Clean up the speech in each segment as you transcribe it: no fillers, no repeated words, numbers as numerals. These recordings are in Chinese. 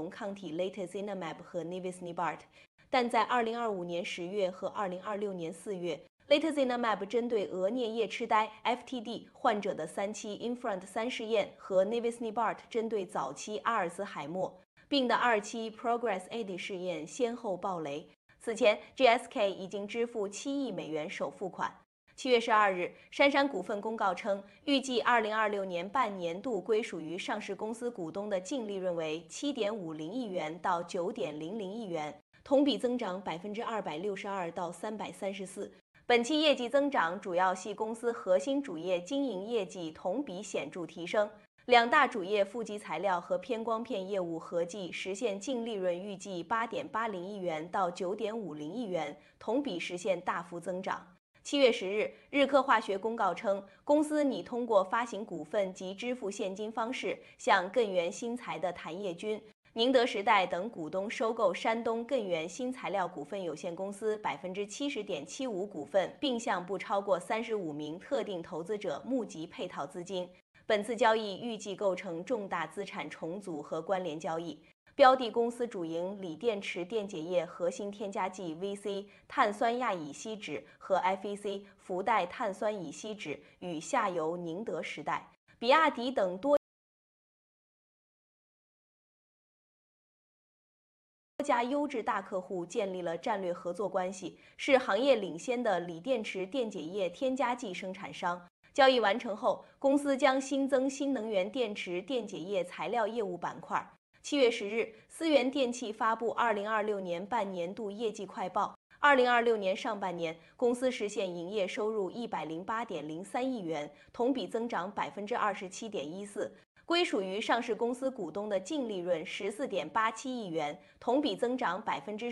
溶抗体 Lecanemab 和 Nivolumab，但在2025年10月和2026年4月。Lecanemab 针对额颞叶痴呆 （FTD） 患者的3期 INFRONT-3试验和 Nivolumab 针对早期阿尔兹海默病的2期 PROGRESS-AD 试验先后爆雷。此前 ，GSK 已经支付7亿美元首付款。7月12日，杉杉股份公告称，预计2026年半年度归属于上市公司股东的净利润为7.50亿元到9.00亿元，同比增长262%到334%。本期业绩增长主要系公司核心主业经营业绩同比显著提升，两大主业负极材料和偏光片业务合计实现净利润预计8.80亿元到9.50亿元，同比实现大幅增长。7月10日，日科化学公告称，公司拟通过发行股份及支付现金方式，向艮元新材的谭业军、宁德时代等股东收购山东艮元新材料股份有限公司70.75%股份，并向不超过35名特定投资者募集配套资金。本次交易预计构成重大资产重组和关联交易。标的公司主营锂电池电解液核心添加剂 VC 碳酸亚乙烯酯和 FEC 氟代碳酸乙烯酯与下游宁德时代、比亚迪等多家优质大客户建立了战略合作关系，是行业领先的锂电池电解液添加剂生产商。交易完成后，公司将新增新能源电池电解液材料业务板块。7月10日，思源电器发布2026年半年度业绩快报。2026年上半年，公司实现营业收入108.03亿元，同比增长27.14%。归属于上市公司股东的净利润14.87亿元，同比增长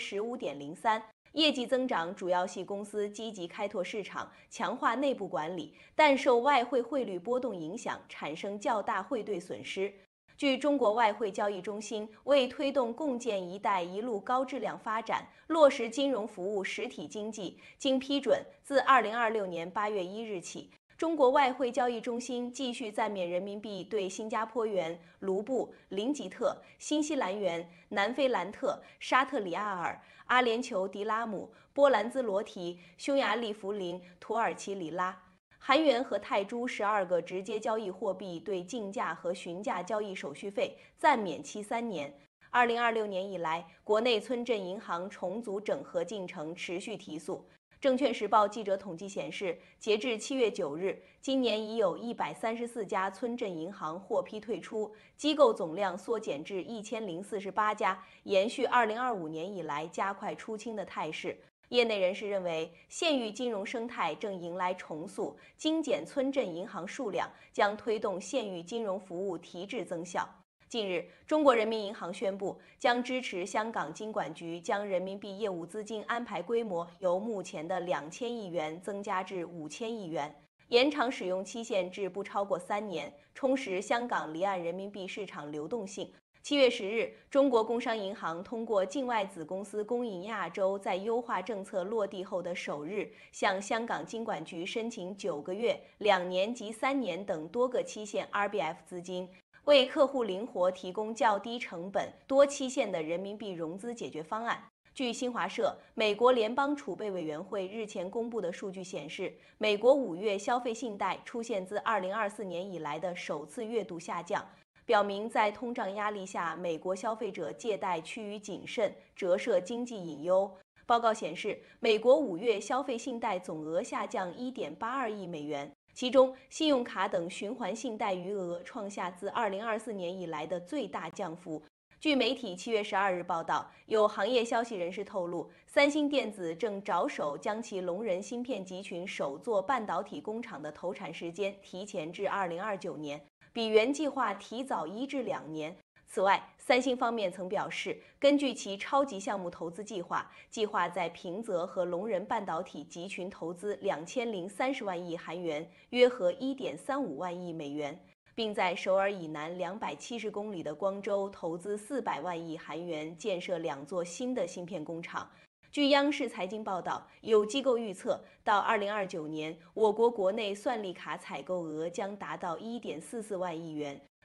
15.03%。业绩增长主要系公司积极开拓市场，强化内部管理，但受外汇汇率波动影响，产生较大汇兑损失。据中国外汇交易中心，为推动共建“一带一路”高质量发展，落实金融服务实体经济，经批准，自2026年8月1日起，中国外汇交易中心继续暂免人民币对新加坡元、卢布、林吉特、新西兰元、南非兰特、沙特里亚尔、阿联酋迪拉姆、波兰兹罗提、匈牙利福林、土耳其里拉、韩元和泰铢12个直接交易货币对竞价和询价交易手续费暂免期3年。2026年以来，国内村镇银行重组整合进程持续提速。证券时报记者统计显示，截至7月9日，今年已有134家村镇银行获批退出，机构总量缩减至1048家，延续2025年以来加快出清的态势。业内人士认为，县域金融生态正迎来重塑，精简村镇银行数量将推动县域金融服务提质增效。近日，中国人民银行宣布，将支持香港金管局将人民币业务资金安排规模由目前的2000亿元增加至5000亿元，延长使用期限至不超过3年，充实香港离岸人民币市场流动性。7月10日，中国工商银行通过境外子公司工银亚洲在优化政策落地后的首日，向香港金管局申请9个月、2年及3年等多个期限 RBF 资金，为客户灵活提供较低成本、多期限的人民币融资解决方案。据新华社，美国联邦储备委员会日前公布的数据显示，美国5月消费信贷出现自2024年以来的首次月度下降，表明在通胀压力下，美国消费者借贷趋于谨慎，折射经济隐忧。报告显示，美国5月消费信贷总额下降1.82亿美元，其中信用卡等循环信贷余额创下自2024年以来的最大降幅。据媒体7月12日报道，有行业消息人士透露，三星电子正着手将其龙仁芯片集群首座半导体工厂的投产时间提前至2029年。比原计划提早1至2年。此外，三星方面曾表示，根据其超级项目投资计划，计划在平泽和龙仁半导体集群投资2030万亿韩元，约合1.35万亿美元，并在首尔以南270公里的光州投资400万亿韩元，建设2座新的芯片工厂。据央视财经报道，有机构预测，到2029年，我国国内算力卡采购额将达到1.44万亿元。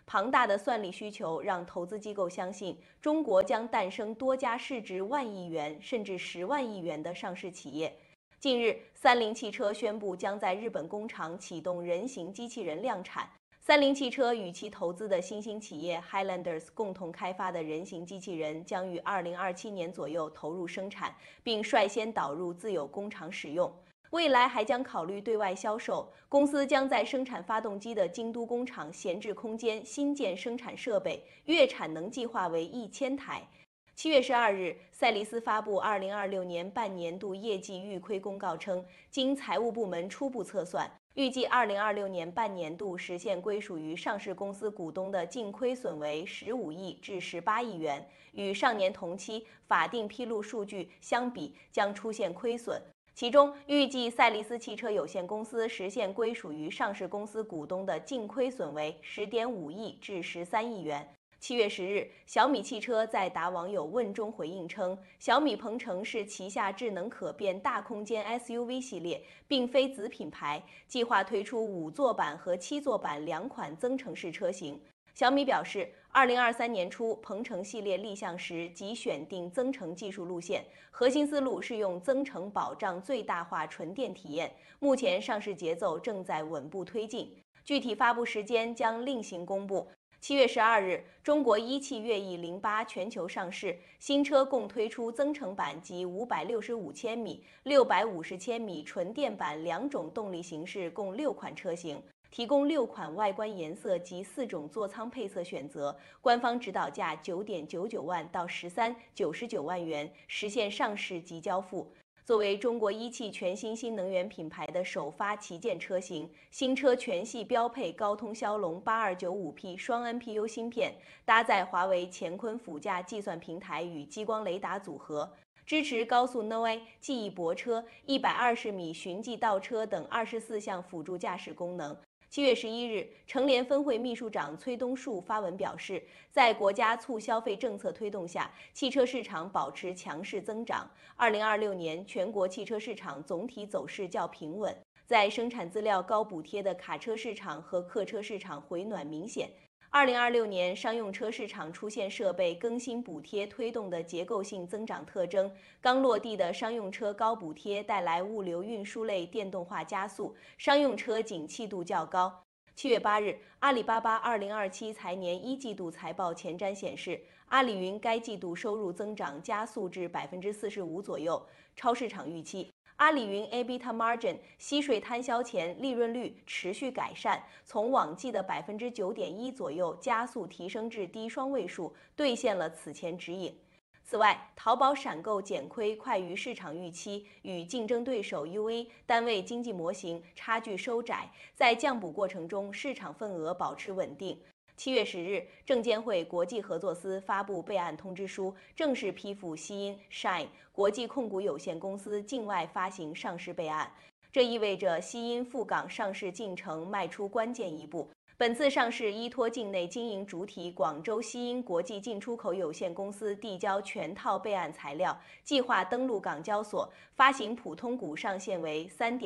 庞大的算力需求让投资机构相信，中国将诞生多家市值万亿元甚至10万亿元的上市企业。近日，三菱汽车宣布将在日本工厂启动人形机器人量产。三菱汽车与其投资的新兴企业 Highlanders 共同开发的人形机器人将于2027年左右投入生产，并率先导入自有工厂使用。未来还将考虑对外销售。公司将在生产发动机的京都工厂闲置空间新建生产设备，月产能计划为1000台。7月12日，赛力斯发布2026年半年度业绩预亏公告称，经财务部门初步测算，预计2026年半年度实现归属于上市公司股东的净亏损为15亿至18亿元，与上年同期法定披露数据相比将出现亏损。其中，预计赛力斯汽车有限公司实现归属于上市公司股东的净亏损为10.5亿至13亿元。7月10日，小米汽车在答网友问中回应称，小米鹏程是旗下智能可变大空间 SUV 系列，并非子品牌，计划推出5座版和7座版2款增程式车型。小米表示，2023年初鹏程系列立项时即选定增程技术路线，核心思路是用增程保障最大化纯电体验。目前上市节奏正在稳步推进，具体发布时间将另行公布。7月12日，中国一汽悦翼08全球上市，新车共推出增程版及565千米、650千米纯电版2种动力形式，共6款车型，提供6款外观颜色及4种座舱配色选择，官方指导价9.99万到13.99万元，实现上市即交付。作为中国一汽全新新能源品牌的首发旗舰车型，新车全系标配高通骁龙 8295P 双 NPU 芯片，搭载华为乾坤辅驾计算平台与激光雷达组合，支持高速 NOA 记忆泊车、120米循迹倒车等24项辅助驾驶功能。7月11日，成联分会秘书长崔东树发文表示，在国家促消费政策推动下，汽车市场保持强势增长。2026年全国汽车市场总体走势较平稳，在生产资料高补贴的卡车市场和客车市场回暖明显。2026年商用车市场出现设备更新补贴推动的结构性增长特征，刚落地的商用车高补贴带来物流运输类电动化加速，商用车景气度较高。7月8日，阿里巴巴2027财年1季度财报前瞻显示，阿里云该季度收入增长加速至45%左右，超市场预期。阿里云 EBITDA margin 息税摊销前利润率持续改善，从往季的9.1%左右加速提升至低双位数，兑现了此前指引。此外，淘宝闪购减亏快于市场预期，与竞争对手 UA 单位经济模型差距收窄，在降补过程中市场份额保持稳定。7月10日，证监会国际合作司发布备案通知书，正式批复西因 Shine 国际控股有限公司境外发行上市备案。这意味着西因赴港上市进程迈出关键一步。本次上市依托境内经营主体广州西因国际进出口有限公司递交全套备案材料，计划登陆港交所，发行普通股上限为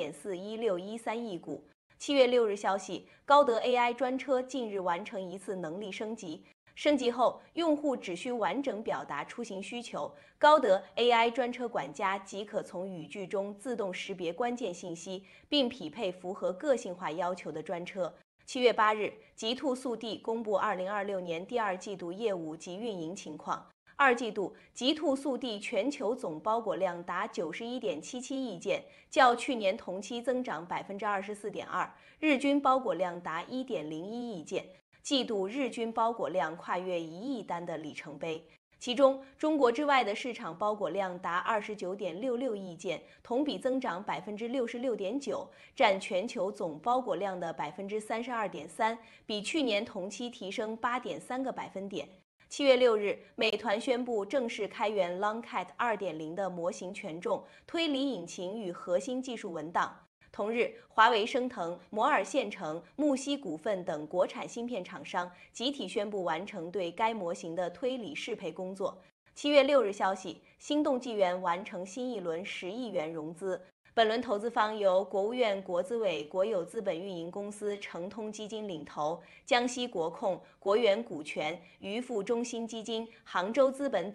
3.41613亿股。7月6日消息，高德 AI 专车近日完成一次能力升级。升级后，用户只需完整表达出行需求，高德 AI 专车管家即可从语句中自动识别关键信息，并匹配符合个性化要求的专车。7月8日，极兔速递公布2026年第2季度业务及运营情况。2季度，极兔速递全球总包裹量达91.77亿件，较去年同期增长24.2%，日均包裹量达1.01亿件，季度日均包裹量跨越1亿单的里程碑。其中，中国之外的市场包裹量达29.66亿件，同比增长66.9%，占全球总包裹量的32.3%，比去年同期提升8.3个百分点。7月6日，美团宣布正式开源 Longcat 2.0的模型权重、推理引擎与核心技术文档。同日，华为、升腾、摩尔线程、木犀股份等国产芯片厂商集体宣布完成对该模型的推理适配工作。7月6日消息，心动纪元完成新一轮10亿元融资。 本轮投资方由国务院国资委国有资本运营公司诚通基金领投，江西国控、国元股权、渔富中心基金、杭州资本